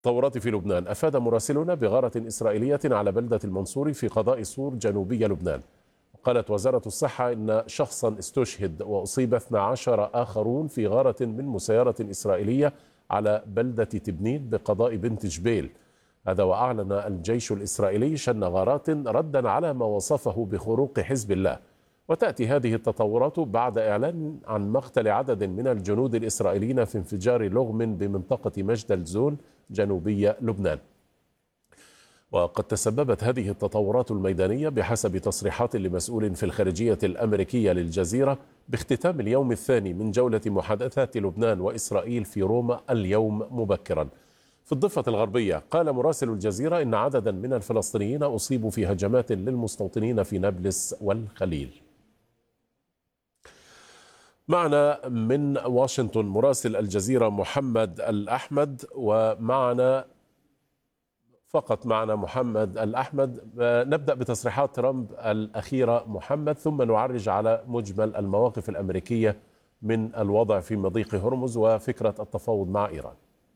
التطورات في لبنان. أفاد مراسلنا بغارة إسرائيلية على بلدة المنصوري في قضاء صور جنوبي لبنان. قالت وزارة الصحة إن شخصا استشهد وأصيب 12 آخرون في غارة من مسيرة إسرائيلية على بلدة تبنيد بقضاء بنت جبيل. هذا وأعلن الجيش الإسرائيلي شن غارات ردا على ما وصفه بخروق حزب الله. وتأتي هذه التطورات بعد إعلان عن مقتل عدد من الجنود الإسرائيليين في انفجار لغم بمنطقة مجد الزون جنوبي لبنان. وقد تسببت هذه التطورات الميدانية بحسب تصريحات لمسؤول في الخارجية الأمريكية للجزيرة باختتام اليوم الثاني من جولة محادثات لبنان وإسرائيل في روما اليوم مبكرا. في الضفة الغربية قال مراسل الجزيرة إن عددا من الفلسطينيين أصيبوا في هجمات للمستوطنين في نابلس والخليل. معنا من واشنطن مراسل الجزيرة محمد الأحمد، ومعنا محمد الأحمد. نبدأ بتصريحات ترامب الأخيرة محمد، ثم نعرج على مجمل المواقف الأمريكية من الوضع في مضيق هرمز وفكرة التفاوض مع إيران.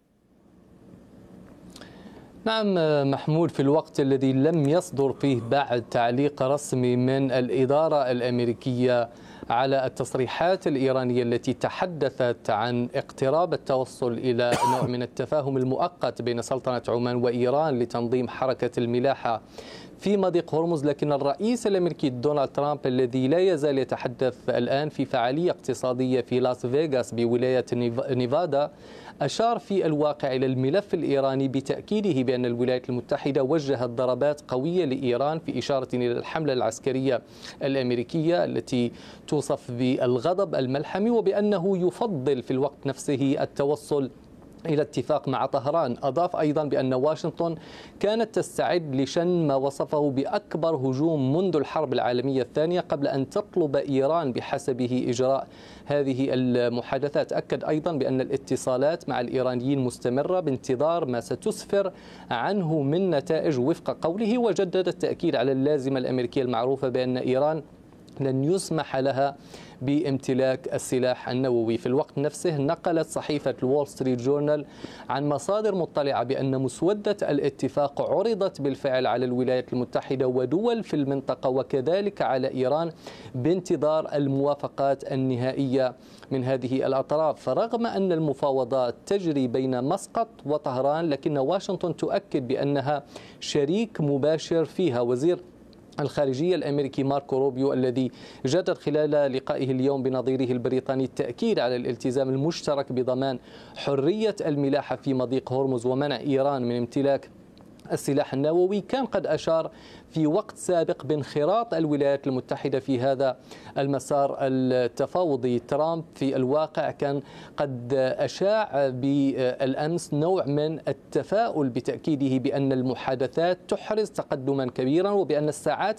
نعم محمود، في الوقت الذي لم يصدر فيه بعد تعليق رسمي من الإدارة الأمريكية على التصريحات الإيرانية التي تحدثت عن اقتراب التوصل إلى نوع من التفاهم المؤقت بين سلطنة عمان وإيران لتنظيم حركة الملاحة في مضيق هرمز، لكن الرئيس الأمريكي دونالد ترامب الذي لا يزال يتحدث الآن في فعالية اقتصادية في لاس فيغاس بولاية نيفادا أشار في الواقع إلى الملف الإيراني بتأكيده بأن الولايات المتحدة وجهت ضربات قوية لإيران، في إشارة إلى الحملة العسكرية الأمريكية التي توصف بالغضب الملحمي، وبأنه يفضل في الوقت نفسه التوصل إلى اتفاق مع طهران. أضاف أيضا بأن واشنطن كانت تستعد لشن ما وصفه بأكبر هجوم منذ الحرب العالمية الثانية قبل أن تطلب إيران بحسبه إجراء هذه المحادثات. أكد أيضا بأن الاتصالات مع الإيرانيين مستمرة بانتظار ما ستسفر عنه من نتائج وفق قوله، وجدد التأكيد على اللازمة الأمريكية المعروفة بأن إيران لن يسمح لها بامتلاك السلاح النووي. في الوقت نفسه نقلت صحيفة الوول ستريت جورنال عن مصادر مطلعة بأن مسودة الاتفاق عرضت بالفعل على الولايات المتحدة ودول في المنطقة وكذلك على إيران بانتظار الموافقات النهائية من هذه الأطراف. فرغم أن المفاوضات تجري بين مسقط وطهران، لكن واشنطن تؤكد بأنها شريك مباشر فيها. وزير الخارجية الأمريكي ماركو روبيو الذي جدد خلال لقائه اليوم بنظيره البريطاني التأكيد على الالتزام المشترك بضمان حرية الملاحة في مضيق هرمز ومنع إيران من امتلاك السلاح النووي، كان قد أشار في وقت سابق بانخراط الولايات المتحدة في هذا المسار التفاوضي. ترامب في الواقع كان قد أشاع بالأمس نوع من التفاؤل بتأكيده بأن المحادثات تحرز تقدما كبيرا وبأن الساعات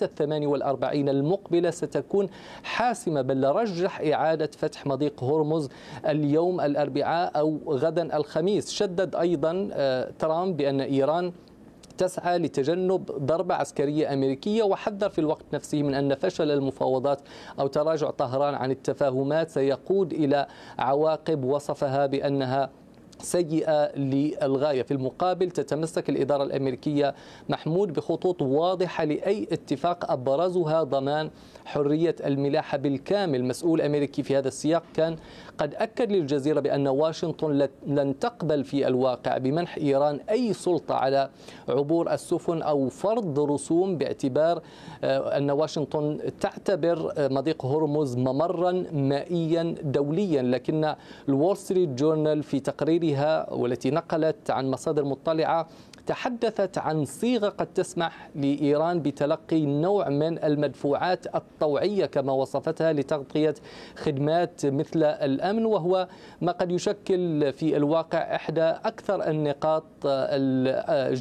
48 المقبلة ستكون حاسمة، بل رجح إعادة فتح مضيق هرمز اليوم الأربعاء أو غدا الخميس. شدد أيضا ترامب بأن إيران تسعى لتجنب ضربة عسكرية أمريكية، وحذر في الوقت نفسه من أن فشل المفاوضات أو تراجع طهران عن التفاهمات سيقود إلى عواقب وصفها بأنها سيئة للغاية. في المقابل تتمسك الإدارة الأمريكية محمود بخطوط واضحة لأي اتفاق أبرزها ضمان حرية الملاحة بالكامل. مسؤول أمريكي في هذا السياق كان قد أكد للجزيرة بأن واشنطن لن تقبل في الواقع بمنح إيران أي سلطة على عبور السفن أو فرض رسوم، باعتبار أن واشنطن تعتبر مضيق هرمز ممرا مائيا دوليا. لكن الوول ستريت جورنال في تقريرها والتي نقلت عن مصادر مطلعة تحدثت عن صيغة قد تسمح لإيران بتلقي نوع من المدفوعات الطوعية كما وصفتها لتغطية خدمات مثل الأمن، وهو ما قد يشكل في الواقع إحدى أكثر النقاط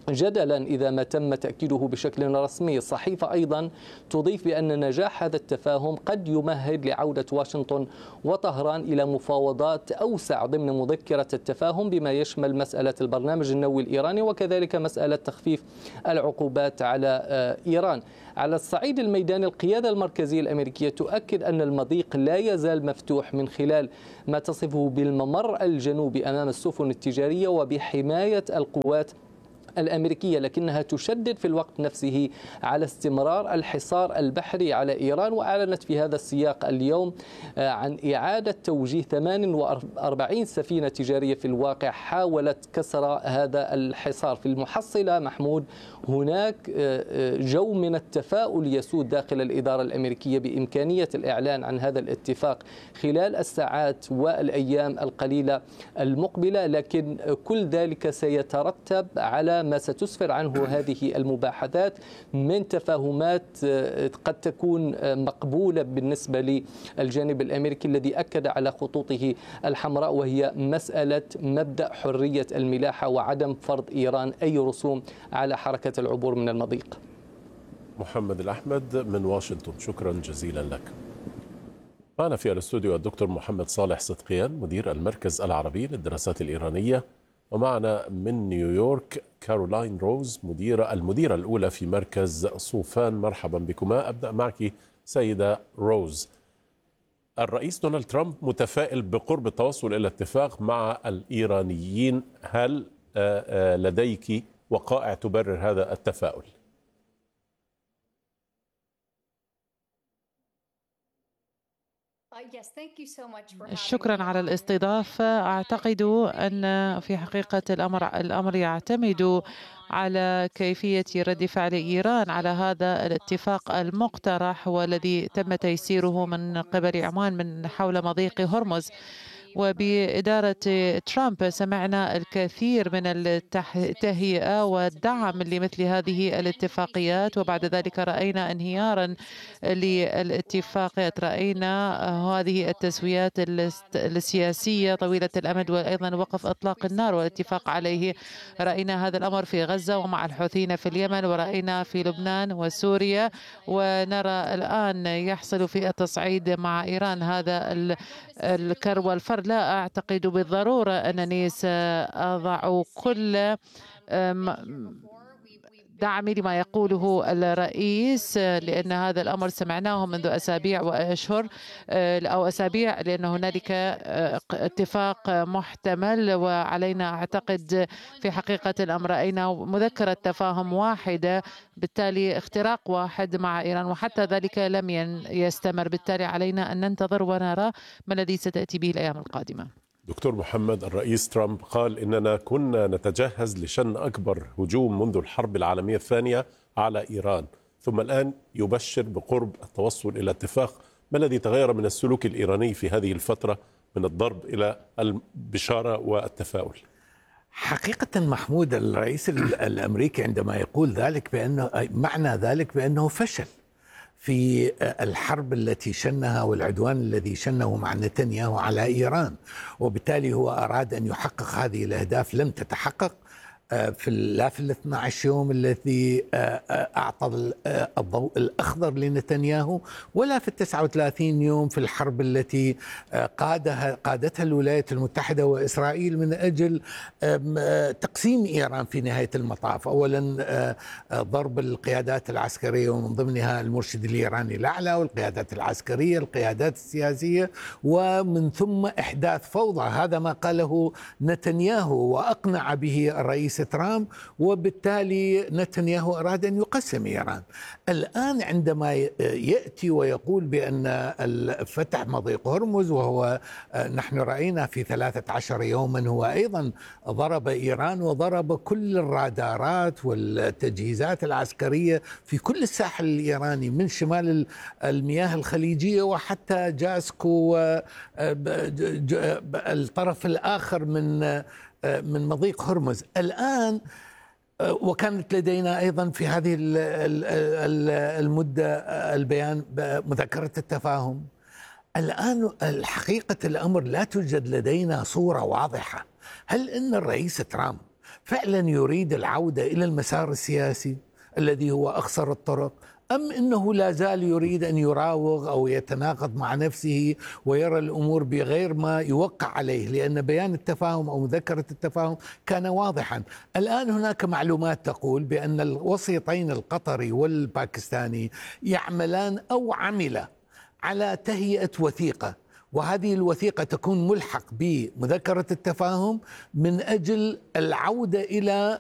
جدلا إذا ما تم تأكيده بشكل رسمي. الصحيفة أيضا تضيف بأن نجاح هذا التفاهم قد يمهد لعودة واشنطن وطهران إلى مفاوضات أوسع ضمن مذكرة التفاهم، بما يشمل مسألة البرنامج النووي الإيراني وكذلك مسألة تخفيف العقوبات على إيران. على الصعيد الميداني، القيادة المركزية الأمريكية تؤكد أن المضيق لا يزال مفتوح من خلال ما تصفه بالممر الجنوبي أمام السفن التجارية وبحماية القوات الأمريكية، لكنها تشدد في الوقت نفسه على استمرار الحصار البحري على إيران. وأعلنت في هذا السياق اليوم عن إعادة توجيه 48 سفينة تجارية في الواقع حاولت كسر هذا الحصار. في المحصلة محمود، هناك جو من التفاؤل يسود داخل الإدارة الأمريكية بإمكانية الإعلان عن هذا الاتفاق خلال الساعات والأيام القليلة المقبلة، لكن كل ذلك سيترتب على ما ستسفر عنه هذه المباحثات من تفاهمات قد تكون مقبولة بالنسبة للجانب الأمريكي الذي أكد على خطوطه الحمراء، وهي مسألة مبدأ حرية الملاحة وعدم فرض إيران أي رسوم على حركة العبور من المضيق. محمد الأحمد من واشنطن، شكرا جزيلا لك. معنا في الاستوديو الدكتور محمد صالح صدقيان، مدير المركز العربي للدراسات الإيرانية، ومعنا من نيويورك كارولاين روز، المديرة الأولى في مركز صوفان. مرحبا بكما. أبدأ معك سيدة روز. الرئيس دونالد ترامب متفائل بقرب التوصل إلى اتفاق مع الإيرانيين، هل لديك وقائع تبرر هذا التفاؤل؟ شكرا على الاستضافة. أعتقد أن في حقيقة الأمر يعتمد على كيفية رد فعل إيران على هذا الاتفاق المقترح والذي تم تيسيره من قبل عمان من حول مضيق هرمز. وبإدارة ترامب سمعنا الكثير من التهيئة والدعم لمثل هذه الاتفاقيات، وبعد ذلك رأينا انهيارا للاتفاقيات. رأينا هذه التسويات السياسية طويلة الأمد وأيضا وقف إطلاق النار والاتفاق عليه. رأينا هذا الأمر في غزة ومع الحوثيين في اليمن، ورأينا في لبنان وسوريا، ونرى الآن يحصل في التصعيد مع إيران. هذا الكر والفر لا أعتقد بالضرورة أنني سأضع كل دعمي لما يقوله الرئيس، لأن هذا الأمر سمعناه منذ أسابيع وأشهر أو أسابيع، لأن هنالك اتفاق محتمل. وعلينا أعتقد في حقيقة الأمر رأينا مذكرة تفاهم واحدة، بالتالي اختراق واحد مع إيران، وحتى ذلك لم يستمر. بالتالي علينا أن ننتظر ونرى ما الذي ستأتي به الأيام القادمة. دكتور محمد، الرئيس ترامب قال إننا كنا نتجهز لشن أكبر هجوم منذ الحرب العالمية الثانية على إيران، ثم الآن يبشر بقرب التوصل إلى اتفاق. ما الذي تغير من السلوك الإيراني في هذه الفترة من الضرب إلى البشارة والتفاؤل؟ حقيقة محمود، الرئيس الأمريكي عندما يقول ذلك بأنه معنى ذلك بأنه فشل في الحرب التي شنها والعدوان الذي شنه مع نتنياهو على إيران، وبالتالي هو أراد أن يحقق هذه الأهداف لم تتحقق لا في 12 يوم الذي أعطى الضوء الأخضر لنتنياهو، ولا في 39 يوم في الحرب التي قادتها الولايات المتحدة وإسرائيل من أجل تقسيم إيران في نهاية المطاف. أولا ضرب القيادات العسكرية ومن ضمنها المرشد الإيراني الأعلى، والقيادات العسكرية، القيادات السياسية، ومن ثم إحداث فوضى. هذا ما قاله نتنياهو وأقنع به الرئيس ترامب، وبالتالي نتنياهو أراد أن يقسم إيران. الآن عندما يأتي ويقول بأن فتح مضيق هرمز، وهو نحن رأينا في 13 يوما هو أيضا ضرب إيران وضرب كل الرادارات والتجهيزات العسكرية في كل الساحل الإيراني من شمال المياه الخليجية وحتى جاسكو الطرف الآخر من مضيق هرمز. الآن وكانت لدينا أيضا في هذه المدة البيان مذكرة التفاهم. الآن الحقيقة الأمر لا توجد لدينا صورة واضحة. هل إن الرئيس ترامب فعلا يريد العودة إلى المسار السياسي الذي هو أخسر الطرق، أم أنه لا زال يريد أن يراوغ أو يتناقض مع نفسه ويرى الأمور بغير ما يوقع عليه، لأن بيان التفاهم أو مذكرة التفاهم كان واضحا. الآن هناك معلومات تقول بأن الوسيطين القطري والباكستاني يعملان أو عملا على تهيئة وثيقة، وهذه الوثيقة تكون ملحق بمذكرة التفاهم من أجل العودة إلى